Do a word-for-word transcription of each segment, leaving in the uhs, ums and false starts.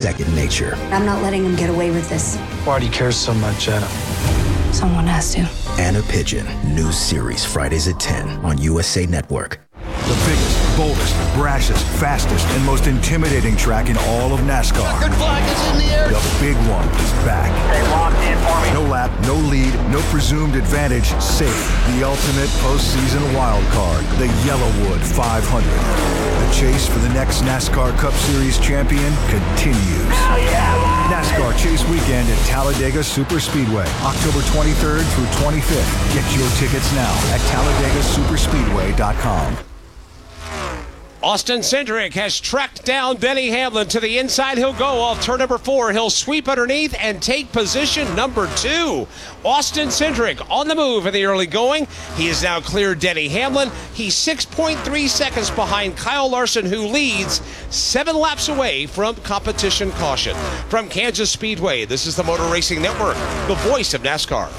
second nature. I'm not letting him get away with this. Why do you care so much, Anna? Someone has to. Anna Pigeon, new series Fridays at ten on U S A Network. The biggest, boldest, brashest, fastest, and most intimidating track in all of NASCAR. Good flag is in the air. The big one is back. Stay locked in for me. No lap, no lead, no presumed advantage, safe. The ultimate postseason wild card, the Yellowwood five hundred. The chase for the next NASCAR Cup Series champion continues. Hell yeah! NASCAR Chase Weekend at Talladega Superspeedway, October twenty-third through twenty-fifth. Get your tickets now at talladega superspeedway dot com. Austin Cindric has tracked down Denny Hamlin to the inside. He'll go off turn number four. He'll sweep underneath and take position number two. Austin Cindric on the move in the early going. He has now cleared Denny Hamlin. He's six point three seconds behind Kyle Larson, who leads seven laps away from competition caution. From Kansas Speedway, this is the Motor Racing Network, the voice of NASCAR.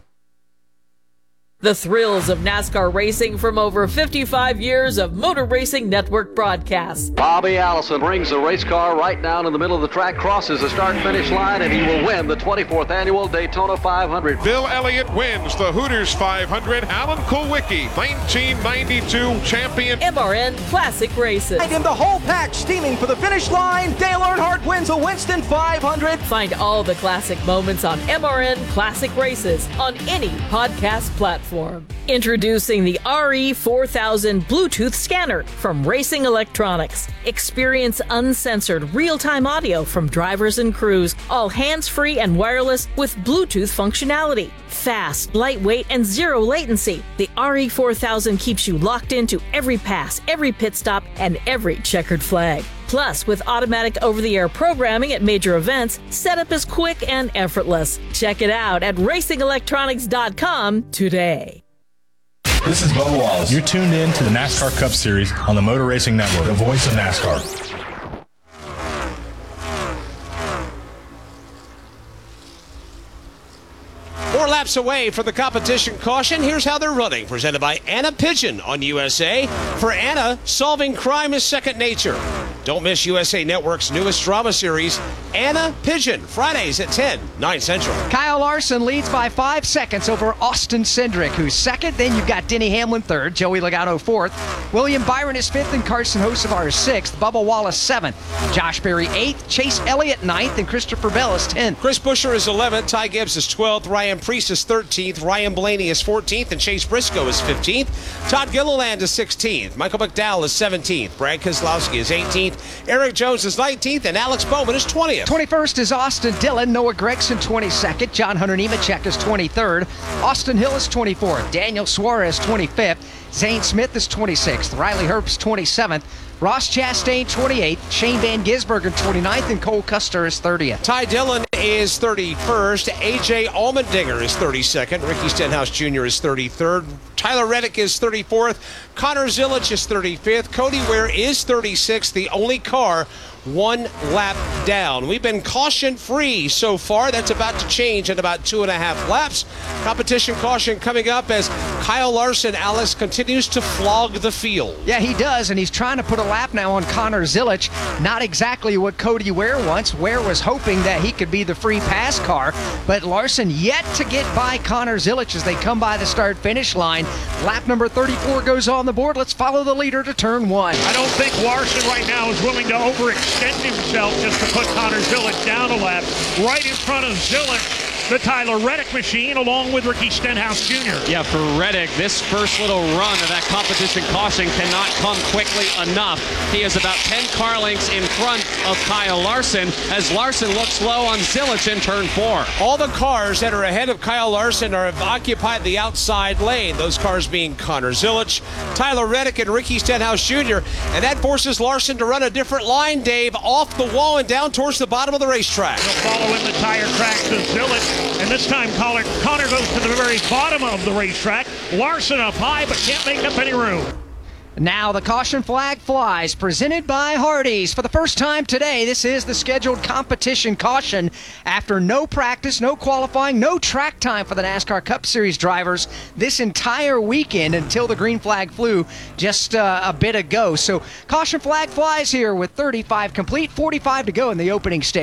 The thrills of NASCAR racing from over fifty-five years of Motor Racing Network broadcasts. Bobby Allison brings the race car right down in the middle of the track, crosses the start-finish line, and he will win the twenty-fourth annual Daytona five hundred. Bill Elliott wins the Hooters five hundred. Alan Kulwicki, nineteen ninety-two champion. M R N Classic Races. And in the whole pack, steaming for the finish line, Dale Earnhardt wins a Winston five hundred. Find all the classic moments on M R N Classic Races on any podcast platform. Introducing the R E four thousand Bluetooth scanner from Racing Electronics. Experience uncensored real-time audio from drivers and crews, all hands-free and wireless with Bluetooth functionality. Fast, lightweight, and zero latency. The R E four thousand keeps you locked into every pass, every pit stop, and every checkered flag. Plus, with automatic over-the-air programming at major events, setup is quick and effortless. Check it out at racing electronics dot com today. This is Bubba Wallace. You're tuned in to the NASCAR Cup Series on the Motor Racing Network, the voice of NASCAR. Four laps away from the competition caution. Here's how they're running. Presented by Anna Pigeon on U S A. For Anna, solving crime is second nature. Don't miss U S A Network's newest drama series, Anna Pigeon, Fridays at ten, nine Central. Kyle Larson leads by five seconds over Austin Cindric, who's second. Then you've got Denny Hamlin third, Joey Logano fourth. William Byron is fifth, and Carson Hocevar is sixth. Bubba Wallace seventh. Josh Berry eighth. Chase Elliott ninth, and Christopher Bell is tenth. Chris Buescher is eleventh. Ty Gibbs is twelfth. Ryan Preece is thirteenth. Ryan Blaney is fourteenth, and Chase Briscoe is fifteenth. Todd Gilliland is sixteenth. Michael McDowell is seventeenth. Brad Keselowski is eighteenth. Eric Jones is nineteenth, and Alex Bowman is twentieth. twenty-first is Austin Dillon. Noah Gragson twenty-second. John Hunter Nemechek is twenty-third. Austin Hill is twenty-fourth. Daniel Suarez twenty-fifth. Zane Smith is twenty-sixth. Riley Herbst twenty-seventh. Ross Chastain twenty-eighth. Shane Van Gisbergen twenty-ninth, and Cole Custer is thirtieth. Ty Dillon is thirty-first. A J Allmendinger is thirty-second. Ricky Stenhouse Junior is thirty-third. Tyler Reddick is thirty-fourth. Connor Zilic is thirty-fifth. Cody Ware is thirty-sixth. The only car one lap down. We've been caution-free so far. That's about to change in about two and a half laps. Competition caution coming up as Kyle Larson, Alice, continues to flog the field. Yeah, he does, and he's trying to put a lap now on Connor Zilic. Not exactly what Cody Ware wants. Ware was hoping that he could be the free pass car, but Larson yet to get by Connor Zilic as they come by the start-finish line. Lap number thirty-four goes on the board. Let's follow the leader to turn one. I don't think Larson right now is willing to overextend himself just to put Connor Zilic down a lap. Right in front of Zilic, the Tyler Reddick machine, along with Ricky Stenhouse Junior Yeah, for Reddick, this first little run of that competition caution cannot come quickly enough. He is about ten car lengths in front of Kyle Larson as Larson looks low on Zilic in turn four. All the cars that are ahead of Kyle Larson are have occupied the outside lane. Those cars being Connor Zilic, Tyler Reddick, and Ricky Stenhouse Junior And that forces Larson to run a different line, Dave, off the wall and down towards the bottom of the racetrack. He'll follow in the tire tracks of Zilic, and this time Connor, Connor goes to the very bottom of the racetrack. Larson up high, but can't make up any room. Now the caution flag flies, presented by Hardee's. For the first time today, this is the scheduled competition caution. After no practice, no qualifying, no track time for the NASCAR Cup Series drivers this entire weekend until the green flag flew just uh, a bit ago. So caution flag flies here with thirty-five complete, forty-five to go in the opening stage.